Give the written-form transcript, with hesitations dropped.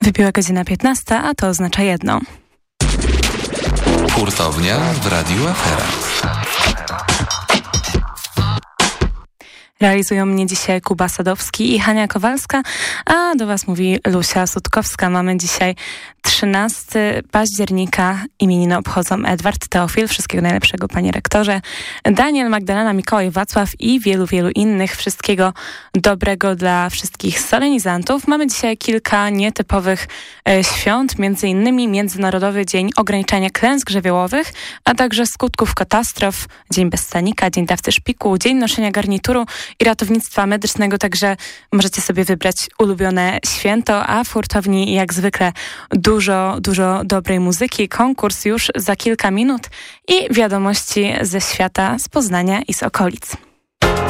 Wybiła godzina 15, a to oznacza jedno. Hurtownia w Radiu Afera. Realizują mnie dzisiaj Kuba Sadowski i Hania Kowalska, a do Was mówi Lucia Sutkowska. Mamy dzisiaj 13 października. Imieniny obchodzą Edward, Teofil, wszystkiego najlepszego panie rektorze, Daniel, Magdalena, Mikołaj, Wacław i wielu, wielu innych. Wszystkiego dobrego dla wszystkich solenizantów. Mamy dzisiaj kilka nietypowych świąt, między innymi Międzynarodowy Dzień Ograniczania Klęsk Żywiołowych, a także skutków katastrof, Dzień Bez Stanika, Dzień Dawcy Szpiku, Dzień Noszenia Garnituru i Ratownictwa Medycznego, także możecie sobie wybrać ulubione święto, a w hurtowni jak zwykle dużo dobrej muzyki, konkurs już za kilka minut i wiadomości ze świata, z Poznania i z okolic.